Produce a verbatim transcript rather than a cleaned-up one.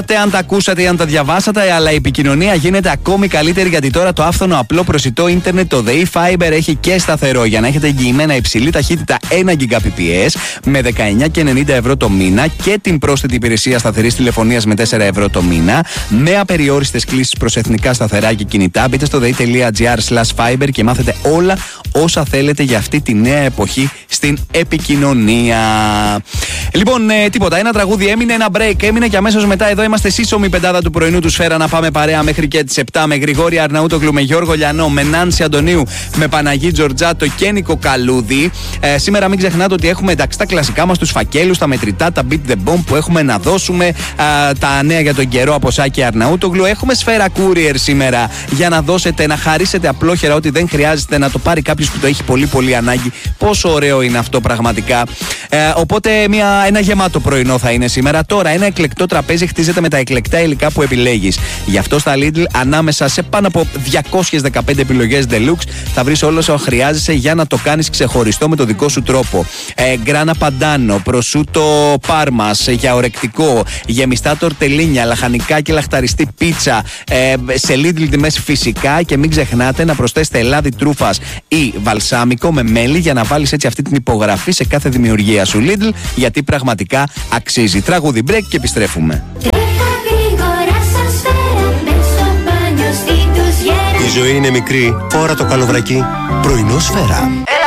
Αν τα ακούσατε ή αν τα διαβάσατε, αλλά η επικοινωνία γίνεται ακόμη καλύτερη, γιατί τώρα το άφθονο απλό προσιτό ίντερνετ, το The eFiber, έχει και σταθερό για να έχετε εγγυημένα υψηλή ταχύτητα ένα Gbps με δεκαεννιά και ενενήντα ευρώ το μήνα και την πρόσθετη υπηρεσία σταθερής τηλεφωνίας με τέσσερα ευρώ το μήνα, με απεριόριστες κλήσεις προς εθνικά σταθερά και κινητά. Μπείτε στο δε.gr slash fiber και μάθετε όλα όσα θέλετε για αυτή τη νέα εποχή στην επικοινωνία. Λοιπόν, ε, τίποτα. Ένα τραγούδι έμεινε, ένα break έμεινε και αμέσως μετά εδώ είμαστε σύσσωμη πεντάδα του πρωινού του Σφαίρα να πάμε παρέα μέχρι και τις επτά με Γρηγόρη Αρναούτογλου, με Γιώργο Λιανό, με Νάνση Αντωνίου, με Παναγί Τζορτζάτο και Νίκο Καλούδη. Ε, σήμερα μην ξεχνάτε ότι έχουμε εντάξει τα κλασικά μας, τους φακέλους, τα μετρητά, τα beat the bomb που έχουμε να δώσουμε, ε, τα νέα για τον καιρό από Σάκη Αρναούτογλου. Έχουμε Σφαίρα Courier σήμερα για να δώσετε, να χαρίσετε απλόχερα ότι δεν χρειάζεται να το πάρει κάποιος που το έχει πολύ πολύ ανάγκη. Πόσο ωραίο είναι αυτό πραγματικά. Ε, οπότε μια, ένα γεμάτο πρωινό θα είναι σήμερα. Τώρα ένα εκλεκτό τραπέζι χτίζεται με τα εκλεκτά υλικά που επιλέγεις. Γι' αυτό στα Lidl, ανάμεσα σε πάνω από διακόσιες δεκαπέντε επιλογές Deluxe, θα βρεις όλο όσο χρειάζεσαι για να το κάνεις ξεχωριστό με το δικό σου τρόπο. Ε, γκράνα παντάνο, προσούτο πάρμας για ορεκτικό, γεμιστά τορτελίνια, λαχανικά και λαχταριστή πίτσα. Ε, σε Lidl τιμές φυσικά, και μην ξεχνάτε να προσθέσετε λάδι τρούφας ή βαλσάμικο με μέλι για να βάλεις έτσι αυτή την υπογραφή σε κάθε δημιουργία σου. Lidl, γιατί πραγματικά αξίζει. Τραγούδι break και επιστρέφουμε. Η ζωή είναι μικρή, φόρα το καλοβρακί. Πρωινό Σφαίρα.